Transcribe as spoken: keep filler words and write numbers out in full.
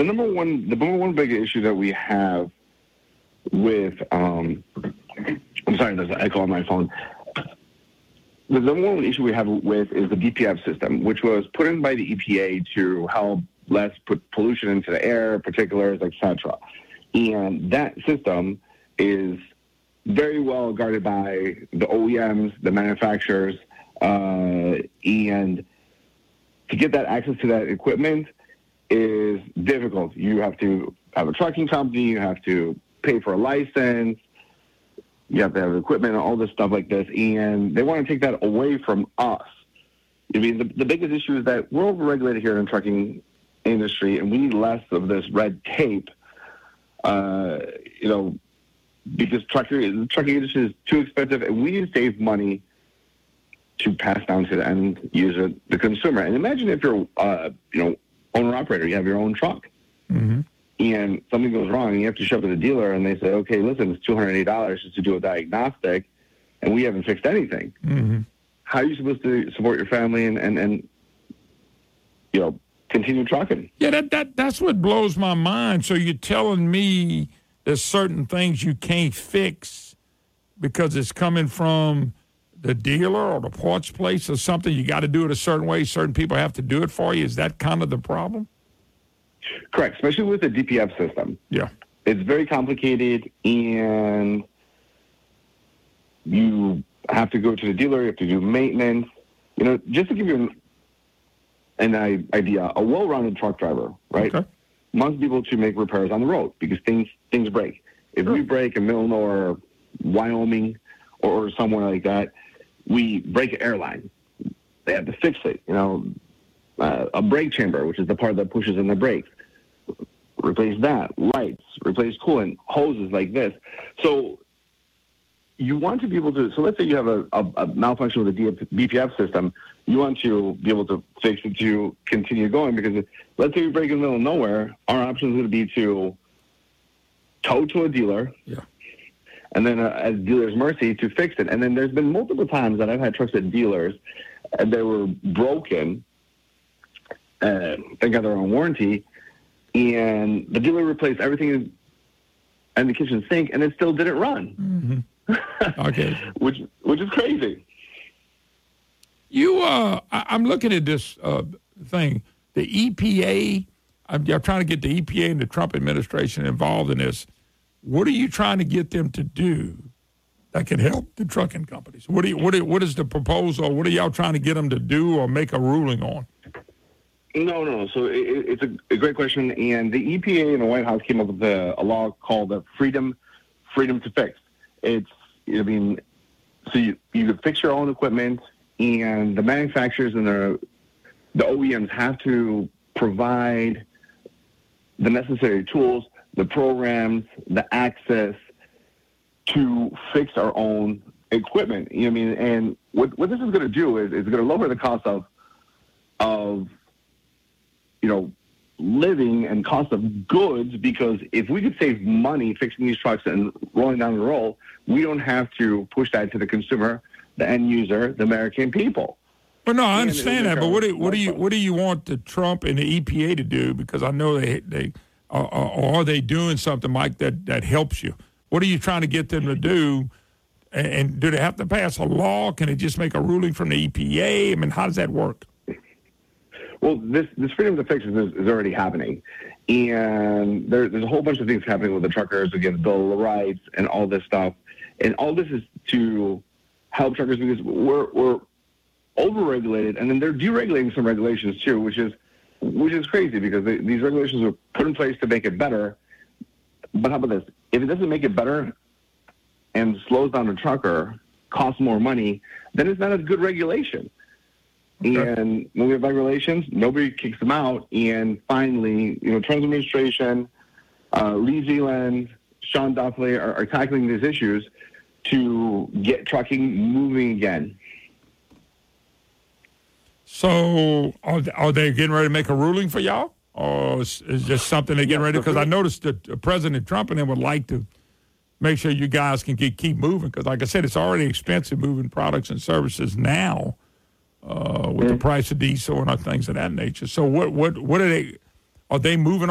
the number one, the number one big issue that we have with, um, I'm sorry, there's an echo on my phone. The number one issue we have with is the D P F system, which was put in by the E P A to help less put pollution into the air, particulars, et cetera. And that system is very well guarded by the O E Ms, the manufacturers, uh, and to get that access to that equipment is difficult. You have to have a trucking company, you have to pay for a license, you have to have equipment and all this stuff like this, and they want to take that away from us. I mean, the, the biggest issue is that we're overregulated here in the trucking industry, and we need less of this red tape, uh, you know, because trucking, the trucking industry is too expensive, and we need to save money to pass down to the end user, the consumer. And imagine if you're, uh, you know, owner-operator, you have your own truck, mm-hmm. and something goes wrong, and you have to show up to the dealer, and they say, okay, listen, it's two hundred eighty dollars just to do a diagnostic, and we haven't fixed anything. Mm-hmm. How are you supposed to support your family and, and, and you know, continue trucking? Yeah, that, that that's what blows my mind. So you're telling me there's certain things you can't fix because it's coming from the dealer or the parts place or something? You got to do it a certain way. Certain people have to do it for you. Is that kind of the problem? Correct, especially with the D P F system. Yeah. It's very complicated, and you have to go to the dealer, you have to do maintenance. You know, just to give you an, an idea, a well-rounded truck driver, right, okay. must be able to make repairs on the road because things things break. If sure. we break in middle or Wyoming or, or somewhere like that, we break an airline. They have to fix it. You know, uh, a brake chamber, which is the part that pushes in the brakes. Replace that. Lights, replace coolant, hoses like this. So you want to be able to, so let's say you have a, a, a malfunction with the D P F system. You want to be able to fix it to continue going because if, let's say you break in the middle of nowhere, our option is going to be to tow to a dealer. Yeah. And then uh, as dealer's mercy to fix it. And then there's been multiple times that I've had trucks at dealers and they were broken. Uh, they got their own warranty. And the dealer replaced everything in, in the kitchen sink and it still didn't run. Mm-hmm. Okay. which which is crazy. You, uh, I, I'm looking at this uh, thing. The E P A, I'm, I'm trying to get the E P A and the Trump administration involved in this. What are you trying to get them to do that can help the trucking companies? What do you, what, do, what is the proposal? What are y'all trying to get them to do or make a ruling on? No, no. So it, it's a, a great question. And the E P A and the White House came up with a, a law called the Freedom Freedom to Fix. It's, I mean, so you, you could fix your own equipment, and the manufacturers and the the O E Ms have to provide the necessary tools, the programs, the access to fix our own equipment. You know what I mean? And what what this is going to do is it's going to lower the cost of of you know living and cost of goods, because if we could save money fixing these trucks and rolling down the roll, we don't have to push that to the consumer, the end user, the American people. Well, no, I understand that, but what do, what do you what do you want the Trump and the E P A to do? Because I know they they are, are, are they doing something, Mike, that, that helps you? What are you trying to get them to do? And, and do they have to pass a law? Can they just make a ruling from the E P A? I mean, how does that work? Well, this this freedom to fix is, is already happening, and there, there's a whole bunch of things happening with the truckers, again, the Bill of Rights and all this stuff, and all this is to help truckers because we're we're overregulated, and then they're deregulating some regulations too, which is which is crazy because they, these regulations were put in place to make it better. But how about this? If it doesn't make it better and slows down the trucker, costs more money, then it's not a good regulation. Okay. And when we have regulations, nobody kicks them out. And finally, you know, Trump's administration, uh, Lee Zealand, Sean Duffy are, are tackling these issues to get trucking moving again. So are, are they getting ready to make a ruling for y'all? Or is it just something they're getting ready? Because I noticed that President Trump and them would like to make sure you guys can get, keep moving. Because like I said, it's already expensive moving products and services now. Uh, with mm-hmm. the price of diesel and things of that nature. So what what what are they, are they moving